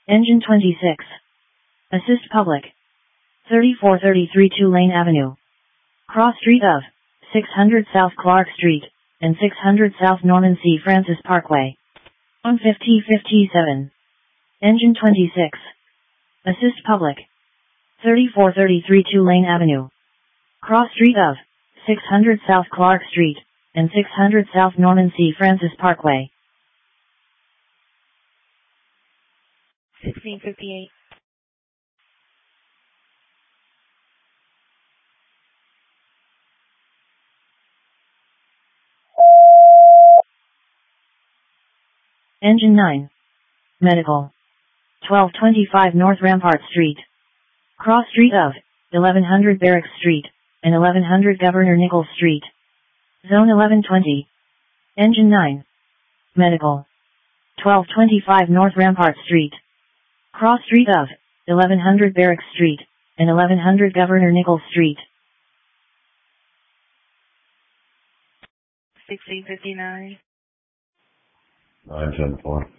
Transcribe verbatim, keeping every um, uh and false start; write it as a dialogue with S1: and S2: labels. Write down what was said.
S1: Engine twenty-six. Assist public. thirty-four thirty-three Tulane Avenue. Cross street of six hundred South Clark Street and six hundred South Norman C. Francis Parkway. one fifty fifty-seven. Engine twenty-six. Assist public. thirty-four thirty-three Tulane Avenue. Cross street of six hundred South Clark Street and six hundred South Norman C. Francis Parkway.
S2: sixteen fifty-eight.
S1: Engine nine. Medical. twelve twenty-five North Rampart Street. Cross street of eleven hundred Barracks Street and eleven hundred Governor Nichols Street. Zone eleven twenty. Engine nine. Medical. twelve twenty-five North Rampart Street. Cross street of eleven hundred Barracks Street and eleven hundred Governor Nichols Street.
S2: sixteen fifty-nine.
S3: nine ten four.